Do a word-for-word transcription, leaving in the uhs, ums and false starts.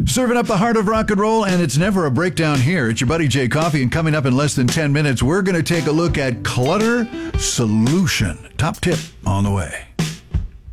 Serving up the heart of rock and roll, and it's never a breakdown here. It's your buddy Jay Coffee, and coming up in less than ten minutes, we're going to take a look at Clutter Solution. Top tip on the way.